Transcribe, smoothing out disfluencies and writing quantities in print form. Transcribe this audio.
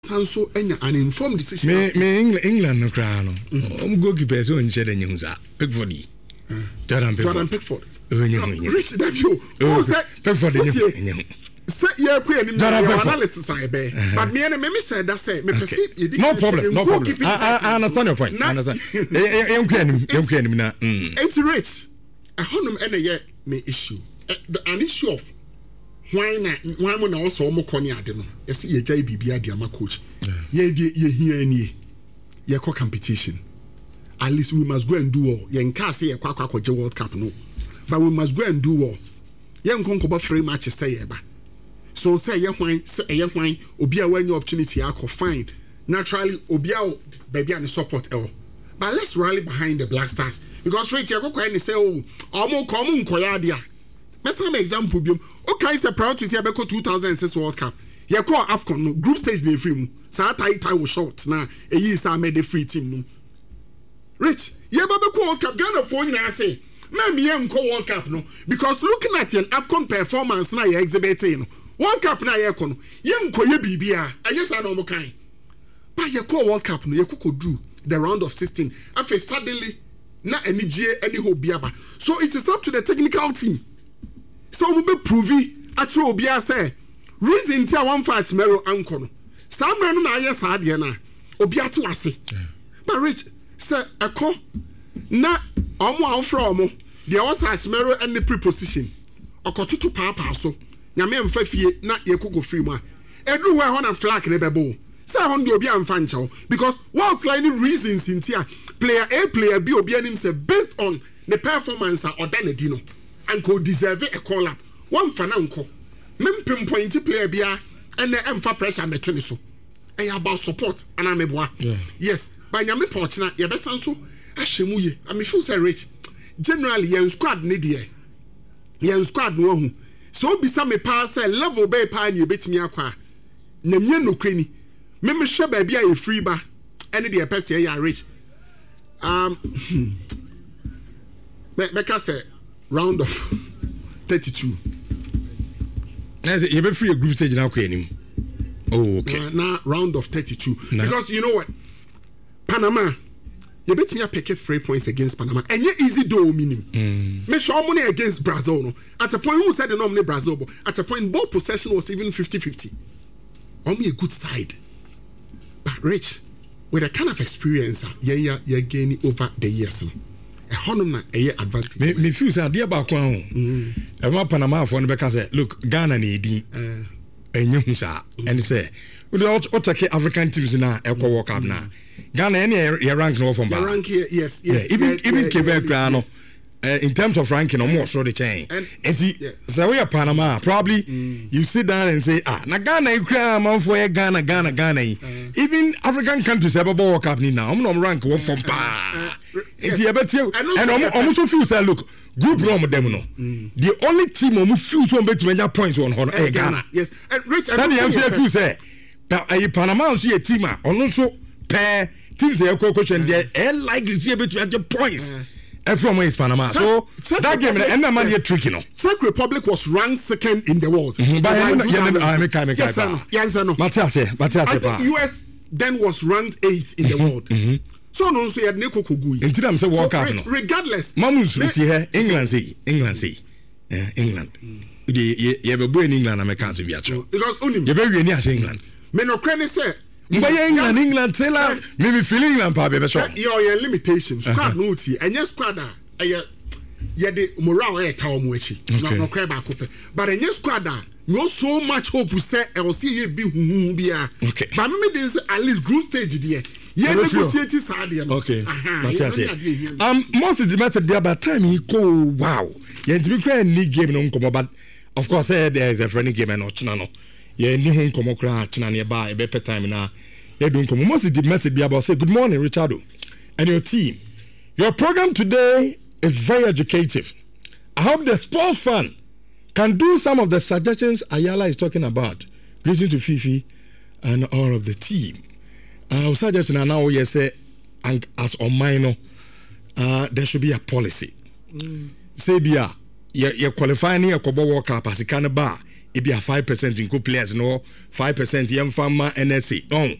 sanso enya an informed decision. Me England no cry no. Goalkeeper so nche de nyehu sa. Pickford. Jordan Pickford. Rich that you. Say Pickford nyehu. Say yeah ku any analysis I be. But me said that say me perceive no problem. I understand your point. I understand. Em enim na. Enti rich. A honum ene ye me issue. An issue of why mo na also mo koni ade no yesi ye jai bibia de ama coach ye hia ani ye call competition at least we must go and do all ye nka say ye kwakwa World Cup no but we must go and do all ye nkonko ba 3 matches say ye ba so say ye hwan obi a when opportunity akọ fine naturally obi a baby and support but let's rally behind the Black Stars because right ye kwakwa ni say oh omo nkoya ade a Mesam example biom okay say proud to see abeko 2006 World Cup ye call AFCON no group stage na free mu sa tie was short na eyi sa made the free team no rich ye babeko World Cup Ghana for nyina say me nko World Cup no because looking at your AFCON performance na ye exhibiting no World Cup na ye ko no ye nko ye bibia anya sa no mo kan but ye call World Cup no ye kokodru the round of 16 after suddenly na anigye any hope biaba so it is up to the technical team. So we be proving actually obia say reason tia one fast mero anko no some no na yes ade na obia to ase but rich say eko na omo afro omo the was mero and the preposition okotutu papa so nyame mfa fie na yekogo free mu a edu we ho na flag ne bebo say ho de obia mfa nchaw because what's like reasons in tia player A player B obia nim say based on the performance or done di no and could deserve a call up. One for uncle. Men pinpoint player bia and the empha pressure metron so. I about support and I'm a boy. Yes, by Yami Portina, Yabesanso, Ashemuye, I mean, feel so rich. Generally, yen squad nedia. Yen squad no. So be some pass a level bay pine you bit me aqua. Nemye no cranny. Member sure baby a free bar. Any dear person ya rich. Make us say round of 32. You be free a group stage now, Queenie. Oh, okay. Now round of 32. Because you know what? Panama, you bet me a pick 3 points against Panama. And you easy do minimum. Make sure money against Brazil. No? At a point, who said the nominee Brazil? But at a point, ball possession was even 50-50. Only a good side. But Rich, with a kind of experience, you're gaining over the years. A honor advantage. Me feel say dear back one. E Panama for no say look Ghana need enye sa and say we take African teams na e ko World Cup na Ghana any rank no from ba. Rank here yes. Even Quebec no in terms of ranking almost so the chain. And so we are Panama probably you sit down and say na Ghana you cry man for Ghana. Even African countries have a World Cup now. I'm not rank one from pa. And almost feel say look group no them no. The only team who feels one bet many points on Ghana. Yes. And Rich feel say Panama see a team also pair teams they question they likely see a bit of points. From West Panama. So that game and that man you tricky no. Czech Republic was ranked second in the world. I think US then was ranked 8th in the world. So no say had neko kogui. Until I'm say World Cup no. Regardless. Mamus here England say. England. You be born in England Americans be actually. Because only you be win here England. Me no crane say England tell maybe feeling England pa be sure. Your limitations. Squad no ti. Enya squad a ye de morale e ta omo achi. No crane ba ko pe. But enya squad no so much hope say e will see ye be huhu bia. But me dey at least group stage there. Yeah, negotiate Sadia. Okay. Most of the matter there by time he go wow. Yeah, to be crying league game no come but of course there is a friendly game and no. Yeah, ni hon come cry china nearby a better time now. Yeah, don't come. Most of the message be about say good morning, Richardo, and your team. Your program today is very educative. I hope the sports fan can do some of the suggestions Ayala is talking about. Greeting to Fifi and all of the team. I was suggesting now yes and as on minor there should be a policy. Say bia you qualify near Kobo World Cup as a can bar ebi a 5% nko players no 5% yɛmfa ma NSA no